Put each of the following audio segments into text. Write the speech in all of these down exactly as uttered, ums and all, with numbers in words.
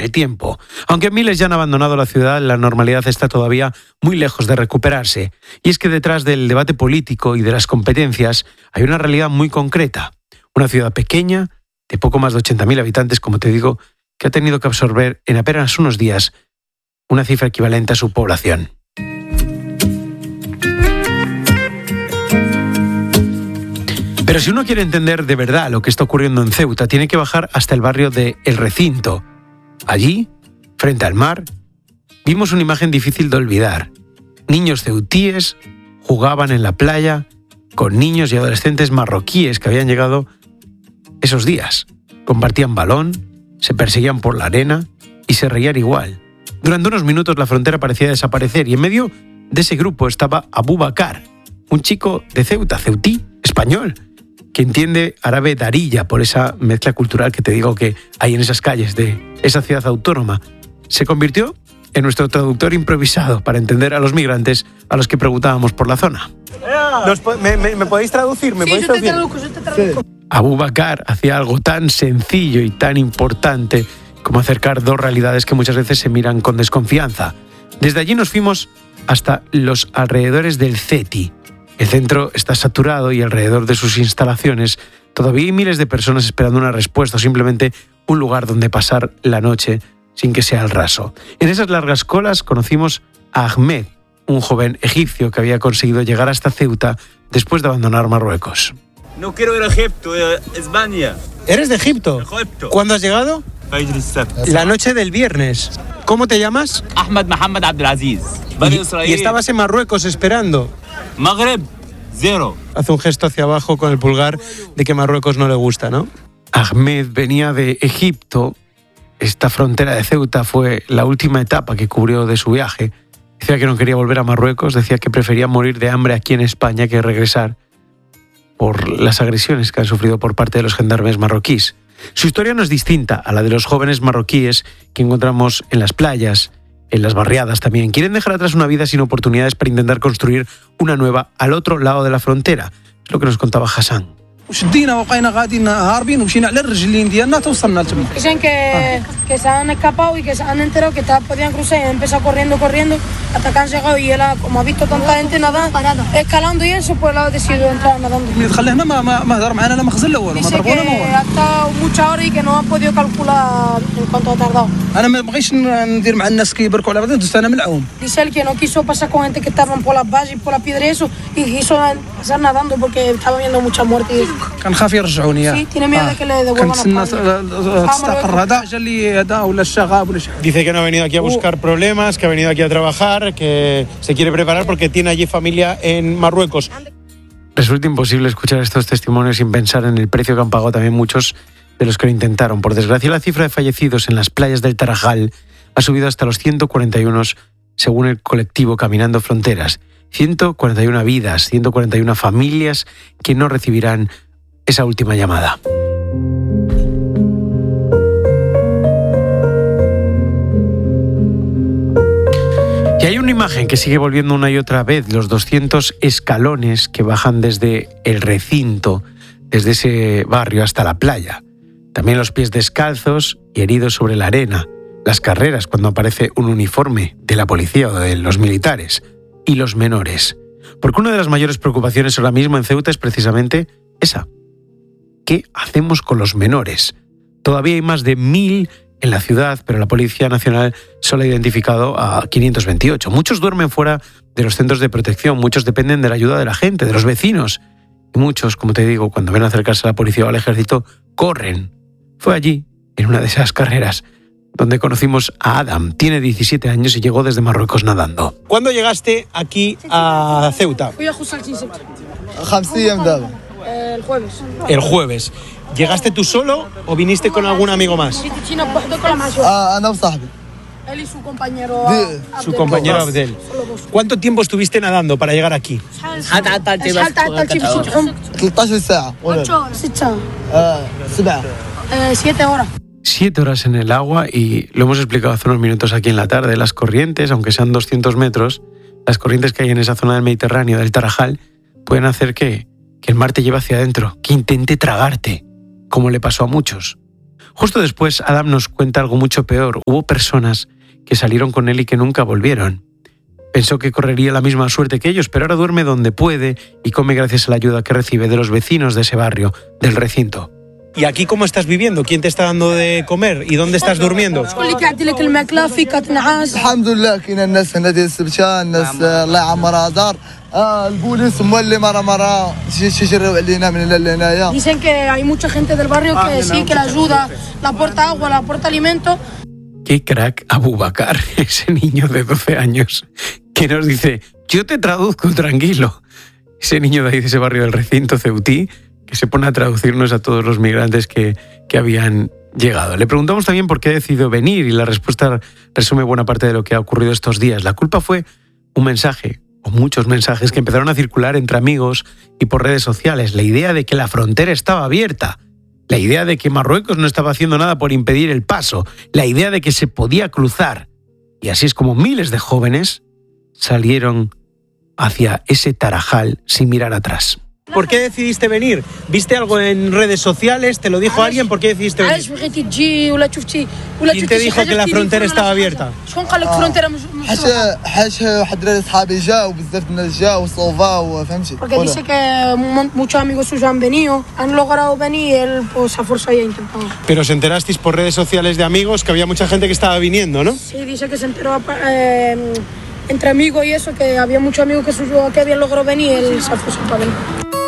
el tiempo. Aunque miles ya han abandonado la ciudad, la normalidad está todavía muy lejos de recuperarse. Y es que detrás del debate político y de las competencias hay una realidad muy concreta. Una ciudad pequeña, de poco más de ochenta mil habitantes, como te digo, que ha tenido que absorber en apenas unos días una cifra equivalente a su población. Pero si uno quiere entender de verdad lo que está ocurriendo en Ceuta, tiene que bajar hasta el barrio de El Recinto. Allí, frente al mar, vimos una imagen difícil de olvidar. Niños ceutíes jugaban en la playa con niños y adolescentes marroquíes que habían llegado esos días. Compartían balón, se perseguían por la arena y se reían igual. Durante unos minutos la frontera parecía desaparecer y en medio de ese grupo estaba Abu Bakar, un chico de Ceuta, ceutí, español, que entiende árabe darilla por esa mezcla cultural que te digo que hay en esas calles de esa ciudad autónoma. Se convirtió en nuestro traductor improvisado para entender a los migrantes a los que preguntábamos por la zona. Nos, me, me, ¿Me podéis traducir? ¿Me sí, podéis yo te traducir? traduzco, yo te traduzco. Sí. Abu Bakar hacía algo tan sencillo y tan importante como acercar dos realidades que muchas veces se miran con desconfianza. Desde allí nos fuimos hasta los alrededores del CETI. El centro está saturado y alrededor de sus instalaciones todavía hay miles de personas esperando una respuesta o simplemente un lugar donde pasar la noche sin que sea al raso. En esas largas colas conocimos a Ahmed, un joven egipcio que había conseguido llegar hasta Ceuta después de abandonar Marruecos. No quiero ir a Egipto, a España. ¿Eres de Egipto? Egipto. ¿Cuándo has llegado? La noche del viernes. ¿Cómo te llamas? Ahmed Mohamed Abdelaziz. Y, y estabas en Marruecos esperando. Magreb, cero. Hace un gesto hacia abajo con el pulgar de que Marruecos no le gusta, ¿no? Ahmed venía de Egipto. Esta frontera de Ceuta fue la última etapa que cubrió de su viaje. Decía que no quería volver a Marruecos, decía que prefería morir de hambre aquí en España que regresar por las agresiones que han sufrido por parte de los gendarmes marroquíes. Su historia no es distinta a la de los jóvenes marroquíes que encontramos en las playas, en las barriadas también. Quieren dejar atrás una vida sin oportunidades para intentar construir una nueva al otro lado de la frontera. Es lo que nos contaba Hassan. Dicen que, que se han escapado y que se han enterado que está, podían cruzar y han empezado corriendo, corriendo hasta que han llegado y él, como ha visto tanta gente nadando, escalando y eso, pues él ha decidido entrar nadando. Dice que ha estado muchas horas y que no ha podido calcular en cuánto ha tardado. Dice él que no quiso pasar con gente que estaban por las vallas y por la piedra y eso, y quiso pasar nadando porque estaba viendo mucha muerte y eso. Sí, tiene miedo de que le devuelvan a Dice que no ha venido aquí a buscar problemas, que ha venido aquí a trabajar, que se quiere preparar porque tiene allí familia en Marruecos. Resulta imposible escuchar estos testimonios sin pensar en el precio que han pagado también muchos de los que lo intentaron. Por desgracia, la cifra de fallecidos en las playas del Tarajal ha subido hasta los ciento cuarenta y uno según el colectivo Caminando Fronteras. ciento cuarenta y una vidas, ciento cuarenta y una familias que no recibirán esa última llamada. Y hay una imagen que sigue volviendo una y otra vez, los doscientos escalones que bajan desde el recinto, desde ese barrio hasta la playa. También los pies descalzos y heridos sobre la arena, las carreras cuando aparece un uniforme de la policía o de los militares, y los menores. Porque una de las mayores preocupaciones ahora mismo en Ceuta es precisamente esa. ¿Qué hacemos con los menores? Todavía hay más de mil en la ciudad, pero la Policía Nacional solo ha identificado a quinientos veintiocho. Muchos duermen fuera de los centros de protección, muchos dependen de la ayuda de la gente, de los vecinos. Y muchos, como te digo, cuando ven acercarse a la policía o al ejército, corren. Fue allí, en una de esas carreras, donde conocimos a Adam. Tiene diecisiete años y llegó desde Marruecos nadando. ¿Cuándo llegaste aquí a Ceuta? Fui a Jusal quince. El jueves. El jueves. ¿Llegaste tú solo o viniste con algún amigo más? Él y su compañero Abdel. Su compañero Abdel. ¿Cuánto tiempo estuviste nadando para llegar aquí? Siete horas. Siete horas en el agua y lo hemos explicado hace unos minutos aquí en la tarde. Las corrientes, aunque sean doscientos metros, las corrientes que hay en esa zona del Mediterráneo, del Tarajal, pueden hacer que, que el mar te lleve hacia adentro, que intente tragarte, como le pasó a muchos. Justo después, Adam nos cuenta algo mucho peor. Hubo personas que salieron con él y que nunca volvieron. Pensó que correría la misma suerte que ellos, pero ahora duerme donde puede y come gracias a la ayuda que recibe de los vecinos de ese barrio, del recinto. ¿Y aquí cómo estás viviendo? ¿Quién te está dando de comer? ¿Y dónde estás durmiendo? Dicen que hay mucha gente del barrio que sí, que le ayuda, le aporta agua, le aporta alimento. Qué crack Abubakar, ese niño de doce años, que nos dice, yo te traduzco tranquilo. Ese niño de ahí, de ese barrio del recinto ceutí, que se pone a traducirnos a todos los migrantes que, que habían llegado. Le preguntamos también por qué ha decidido venir y la respuesta resume buena parte de lo que ha ocurrido estos días. La culpa fue un mensaje, o muchos mensajes, que empezaron a circular entre amigos y por redes sociales. La idea de que la frontera estaba abierta. La idea de que Marruecos no estaba haciendo nada por impedir el paso. La idea de que se podía cruzar. Y así es como miles de jóvenes salieron hacia ese Tarajal sin mirar atrás. ¿Por qué decidiste venir? ¿Viste algo en redes sociales? ¿Te lo dijo alguien? ¿Por qué decidiste venir? ¿Quién te dijo que la frontera estaba abierta? Porque dice que muchos amigos suyos han venido, han logrado venir y él pues a fuerza ya ha intentado. Pero os enterasteis por redes sociales de amigos que había mucha gente que estaba viniendo, ¿no? Sí, dice que se enteró eh, entre amigos y eso, que había muchos amigos que, suyos, que habían logrado venir y él se fue para venir.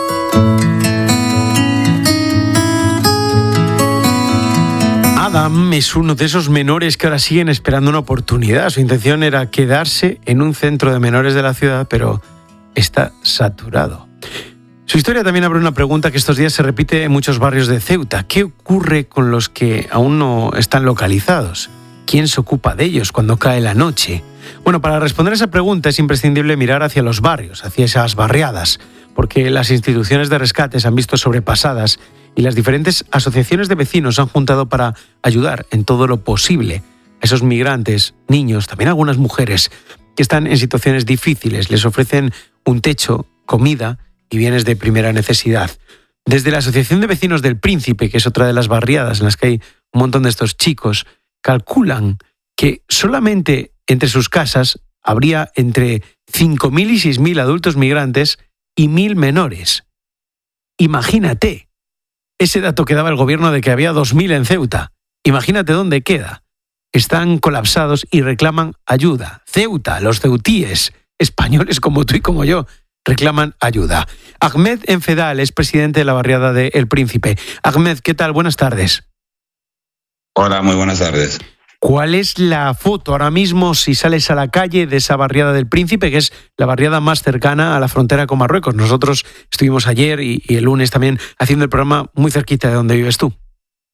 Adam es uno de esos menores que ahora siguen esperando una oportunidad. Su intención era quedarse en un centro de menores de la ciudad, pero está saturado. Su historia también abre una pregunta que estos días se repite en muchos barrios de Ceuta. ¿Qué ocurre con los que aún no están localizados? ¿Quién se ocupa de ellos cuando cae la noche? Bueno, para responder a esa pregunta es imprescindible mirar hacia los barrios, hacia esas barriadas, porque las instituciones de rescate se han visto sobrepasadas y las diferentes asociaciones de vecinos se han juntado para ayudar en todo lo posible a esos migrantes, niños, también algunas mujeres que están en situaciones difíciles. Les ofrecen un techo, comida y bienes de primera necesidad. Desde la Asociación de Vecinos del Príncipe, que es otra de las barriadas en las que hay un montón de estos chicos, calculan que solamente entre sus casas habría entre cinco mil y seis mil adultos migrantes y mil menores. Imagínate ese dato que daba el gobierno de que había dos mil en Ceuta. Imagínate dónde queda. Están colapsados y reclaman ayuda. Ceuta, los ceutíes, españoles como tú y como yo, reclaman ayuda. Ahmed Enfedal es presidente de la barriada de El Príncipe. Ahmed, ¿qué tal? Buenas tardes. Hola, muy buenas tardes. ¿Cuál es la foto ahora mismo si sales a la calle de esa barriada del Príncipe, que es la barriada más cercana a la frontera con Marruecos? Nosotros estuvimos ayer y, y el lunes también haciendo el programa muy cerquita de donde vives tú.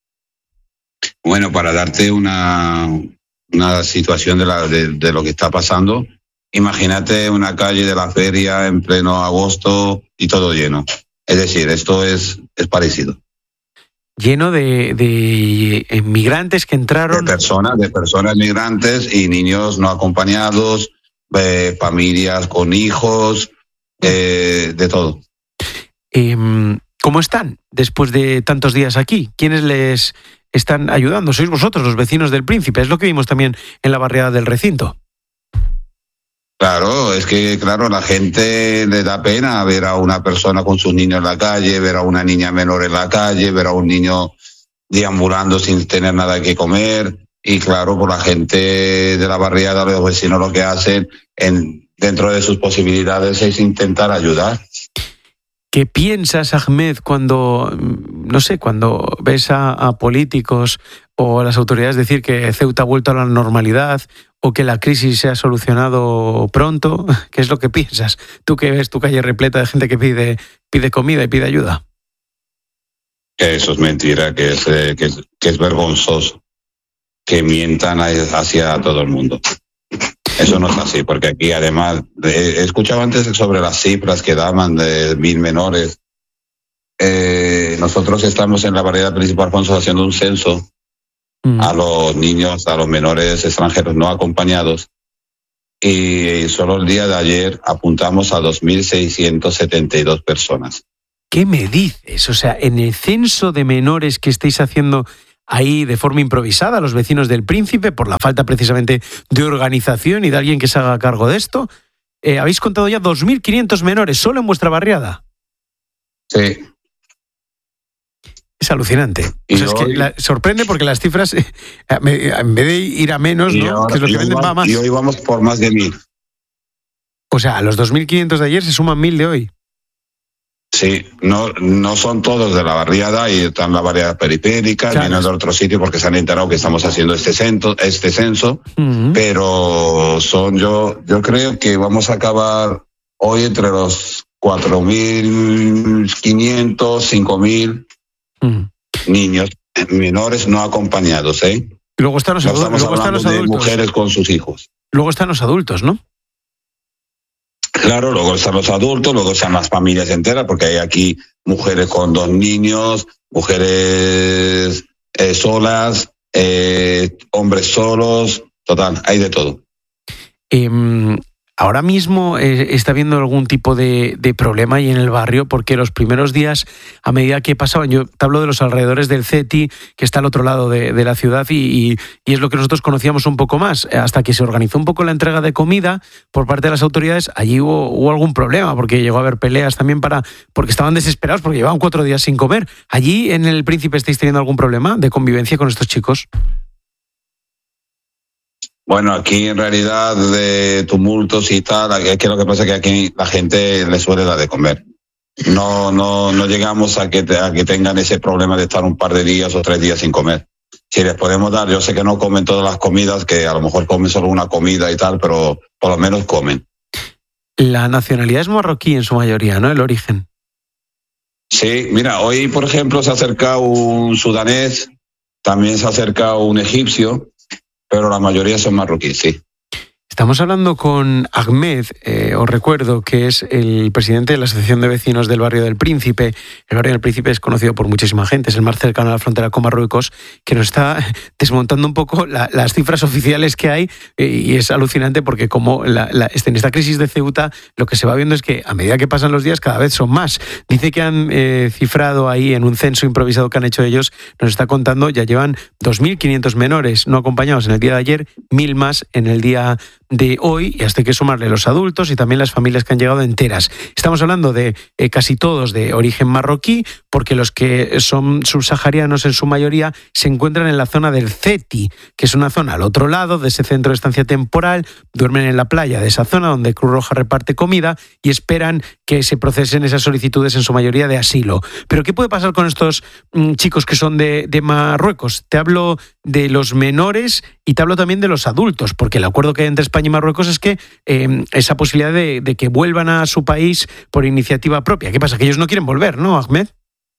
Bueno, para darte una, una situación de, la, de, de lo que está pasando, imagínate una calle de la feria en pleno agosto y todo lleno. Es decir, esto es, es parecido. Lleno de, de inmigrantes que entraron... De personas, de personas migrantes y niños no acompañados, eh, familias con hijos, eh, de todo. Eh, ¿Cómo están después de tantos días aquí? ¿Quiénes les están ayudando? Sois vosotros, los vecinos del Príncipe. Es lo que vimos también en la barriada del recinto. Claro, es que claro, la gente le da pena ver a una persona con sus niños en la calle, ver a una niña menor en la calle, ver a un niño deambulando sin tener nada que comer. Y claro, por la gente de la barriada, los vecinos lo que hacen en, dentro de sus posibilidades es intentar ayudar. ¿Qué piensas, Ahmed, cuando, no sé, cuando ves a, a políticos o a las autoridades decir que Ceuta ha vuelto a la normalidad o que la crisis se ha solucionado pronto? ¿Qué es lo que piensas? Tú que ves tu calle repleta de gente que pide, pide comida y pide ayuda. Eso es mentira, que es, eh, que es, que es vergonzoso que mientan hacia todo el mundo. Eso no es así, porque aquí además, he escuchado antes sobre las cifras que daban de mil menores. Eh, nosotros estamos en la barriada Príncipe Alfonso haciendo un censo mm. a los niños, a los menores extranjeros no acompañados, y solo el día de ayer apuntamos a dos mil seiscientas setenta y dos personas. ¿Qué me dices? O sea, en el censo de menores que estáis haciendo ahí de forma improvisada los vecinos del Príncipe por la falta precisamente de organización y de alguien que se haga cargo de esto. Eh, habéis contado ya dos mil quinientos menores solo en vuestra barriada. Sí. Es alucinante. Y o sea, es hoy, que la, sorprende porque las cifras, eh, en vez de ir a menos, ¿no? Ahora, que es lo que venden, va a más. Y hoy vamos por más de mil. O sea, a los dos mil quinientos de ayer se suman mil de hoy. Sí, no, no son todos de la barriada y están la barriada periférica, claro. Vienen de otro sitio porque se han enterado que estamos haciendo este censo, este censo, uh-huh. Pero son yo, yo creo que vamos a acabar hoy entre los cuatro mil quinientos, cinco mil uh-huh. niños menores no acompañados, ¿eh? Y luego están los, no adultos, luego están los de adultos. Mujeres con sus hijos. Luego están los adultos, ¿no? Claro, luego están los adultos, luego están las familias enteras, porque hay aquí mujeres con dos niños, mujeres eh, solas, eh, hombres solos, total, hay de todo. Eh, ahora mismo eh, está habiendo algún tipo de, de problema ahí en el barrio, porque los primeros días, a medida que pasaban, yo te hablo de los alrededores del CETI, que está al otro lado de, de la ciudad, y, y, y es lo que nosotros conocíamos un poco más, hasta que se organizó un poco la entrega de comida por parte de las autoridades. Allí hubo, hubo algún problema, porque llegó a haber peleas también, para porque estaban desesperados, porque llevaban cuatro días sin comer. ¿Allí en el Príncipe estáis teniendo algún problema de convivencia con estos chicos? Bueno, aquí en realidad de tumultos y tal, es que lo que pasa es que aquí la gente le suele dar de comer. No, no, no llegamos a que, a que tengan ese problema de estar un par de días o tres días sin comer. Si les podemos dar, yo sé que no comen todas las comidas, que a lo mejor comen solo una comida y tal, pero por lo menos comen. La nacionalidad es marroquí en su mayoría, ¿no? El origen. Sí, mira, hoy por ejemplo se ha acercado un sudanés, también se ha acercado un egipcio, pero la mayoría son marroquíes, sí. Estamos hablando con Ahmed, eh, os recuerdo que es el presidente de la Asociación de Vecinos del Barrio del Príncipe. El Barrio del Príncipe es conocido por muchísima gente, es el más cercano a la frontera con Marruecos, que nos está desmontando un poco la, las cifras oficiales que hay, eh, y es alucinante porque como la, la, en esta crisis de Ceuta lo que se va viendo es que a medida que pasan los días cada vez son más. Dice que han eh, cifrado ahí en un censo improvisado que han hecho ellos, nos está contando, ya llevan dos mil quinientos menores no acompañados en el día de ayer, mil más en el día de hoy, y hasta hay que sumarle los adultos y también las familias que han llegado enteras. Estamos hablando de eh, casi todos de origen marroquí, porque los que son subsaharianos en su mayoría se encuentran en la zona del CETI, que es una zona al otro lado de ese centro de estancia temporal, duermen en la playa de esa zona donde Cruz Roja reparte comida y esperan que se procesen esas solicitudes en su mayoría de asilo. Pero ¿qué puede pasar con estos mmm, chicos que son de, de Marruecos? Te hablo de los menores y te hablo también de los adultos, porque el acuerdo que hay entre España y Marruecos es que eh, esa posibilidad de, de que vuelvan a su país por iniciativa propia. ¿Qué pasa? Que ellos no quieren volver, ¿no, Ahmed?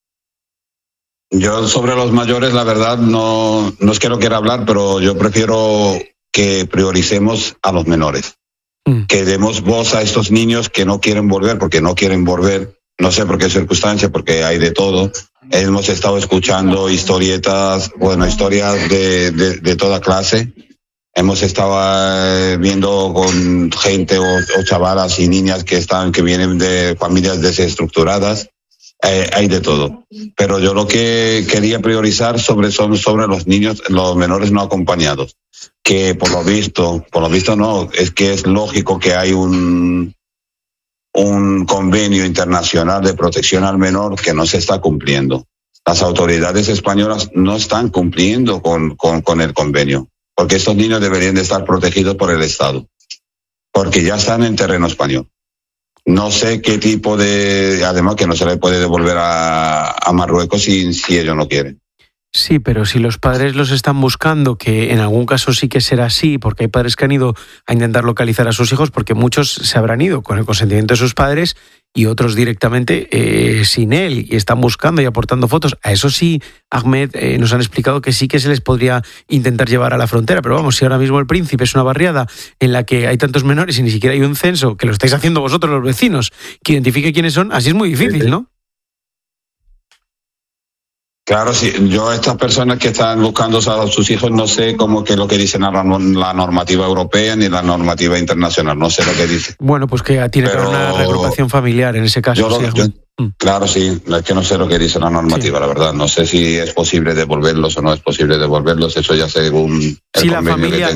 Yo sobre los mayores, la verdad, no, no es que no quiera hablar, pero yo prefiero que prioricemos a los menores. Mm. Que demos voz a estos niños que no quieren volver, porque no quieren volver, no sé por qué circunstancia, porque hay de todo. Hemos estado escuchando historietas, bueno, historias de, de, de toda clase. Hemos estado viendo con gente o, o chavalas y niñas que están, que vienen de familias desestructuradas. Eh, hay de todo. Pero yo lo que quería priorizar sobre, son sobre los niños, los menores no acompañados. Que por lo visto, por lo visto no, es que es lógico que hay un, un convenio internacional de protección al menor que no se está cumpliendo. Las autoridades españolas no están cumpliendo con, con, con el convenio, porque estos niños deberían de estar protegidos por el Estado, porque ya están en terreno español. No sé qué tipo de... Además que no se le puede devolver a, a Marruecos si, si ellos no quieren. Sí, pero si los padres los están buscando, que en algún caso sí que será así, porque hay padres que han ido a intentar localizar a sus hijos, porque muchos se habrán ido con el consentimiento de sus padres y otros directamente eh, sin él, y están buscando y aportando fotos. A eso sí, Ahmed, eh, nos han explicado que sí que se les podría intentar llevar a la frontera, pero vamos, si ahora mismo el Príncipe es una barriada en la que hay tantos menores y ni siquiera hay un censo, que lo estáis haciendo vosotros los vecinos, que identifique quiénes son, así es muy difícil, ¿no? Claro, sí. Yo, estas personas que están buscando a sus hijos, no sé cómo que es lo que dice la, la normativa europea ni la normativa internacional. No sé lo que dice. Bueno, pues que tiene Pero... que haber una reagrupación familiar en ese caso. Yo, sí, yo, claro, sí. Es que no sé lo que dice la normativa, sí. La verdad. No sé si es posible devolverlos o no es posible devolverlos. Eso ya según el si la familia